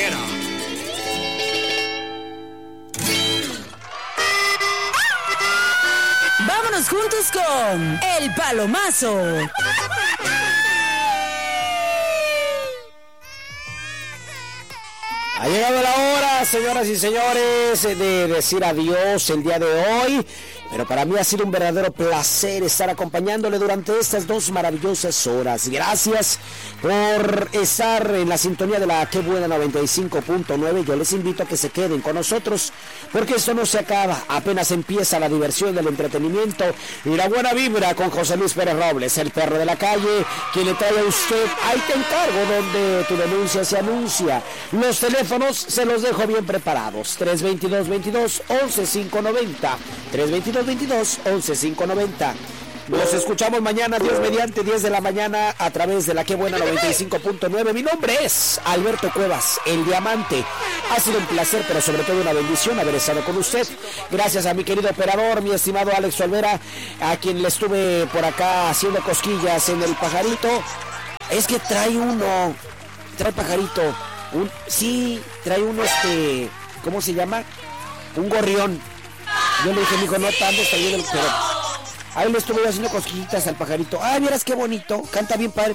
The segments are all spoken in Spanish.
quiera. Vámonos juntos con El Palomazo. Ha llegado la hora, señoras y señores, de decir adiós el día de hoy. Pero para mí ha sido un verdadero placer estar acompañándole durante estas 2 maravillosas horas. Gracias por estar en la sintonía de la Qué Buena 95.9. Yo les invito a que se queden con nosotros, porque esto no se acaba. Apenas empieza la diversión, del entretenimiento y la buena vibra con José Luis Pérez Robles, el perro de la calle, quien le trae a usted Ahí Te Encargo, donde tu denuncia se anuncia. Los teléfonos se los dejo bien preparados. 322-22-11590. 322-22-11590. Nos escuchamos mañana, Dios mediante, 10 de la mañana, a través de la Qué Buena 95.9. Mi nombre es Alberto Cuevas, el Diamante. Ha sido un placer, pero sobre todo una bendición haber estado con usted. Gracias a mi querido operador, mi estimado Alex Olvera, a quien le estuve por acá haciendo cosquillas en el pajarito. Es que trae pajarito. Sí, trae ¿cómo se llama? Un gorrión. Yo le dije, mijo, no tanto, pero ahí le estuve haciendo cosquillitas al pajarito. Ay, vieras qué bonito, canta bien padre.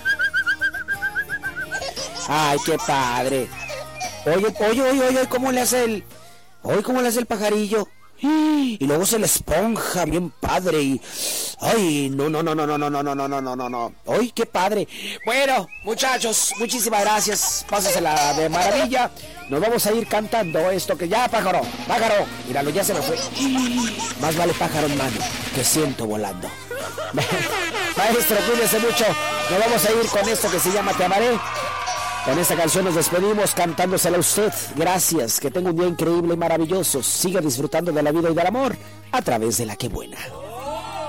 Ay, qué padre. Oye, ¿cómo le hace el pajarillo? Y luego se le esponja bien padre y... Ay, no. Ay, qué padre. Bueno, muchachos, muchísimas gracias. Pásasela de maravilla. Nos vamos a ir cantando esto que ya, pájaro. Míralo, ya se me fue. Más vale pájaro en mano que ciento volando. Maestro, cuídese mucho. Nos vamos a ir con esto que se llama Te Amaré. Con esta canción nos despedimos cantándosela a usted. Gracias, que tenga un día increíble y maravilloso. Siga disfrutando de la vida y del amor a través de la Qué Buena.